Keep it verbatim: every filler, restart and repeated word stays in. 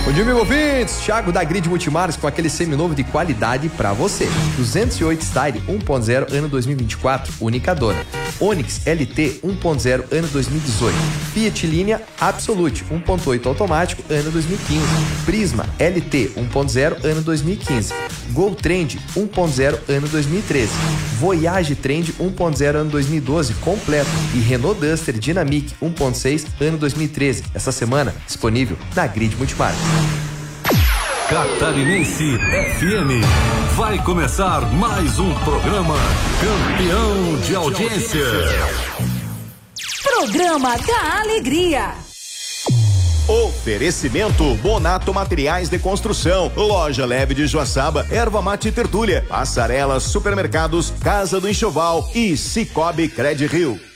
Bom dia, meu ouvintes. Thiago da Grid Multimarcas com aquele seminovo de qualidade pra você. duzentos e oito Style um ponto zero ano dois mil e vinte e quatro, única dona. Onix L T um ponto zero ano dois mil e dezoito. Fiat Linea Absolute um ponto oito automático ano dois mil e quinze. Prisma L T um ponto zero ano dois mil e quinze. Gol Trend um ponto zero ano dois mil e treze. Voyage Trend um ponto zero ano dois mil e doze completo e Renault Duster Dynamic um ponto seis ano dois mil e treze. Essa semana disponível na Grid Multimarcas. Catarinense F M. Vai começar mais um programa campeão de audiência. Programa da Alegria. Oferecimento Bonato Materiais de Construção, Loja Leve de Joaçaba, Erva Mate Tertúlia, Passarelas, Supermercados, Casa do Enxoval e Cicobi Cred Rio.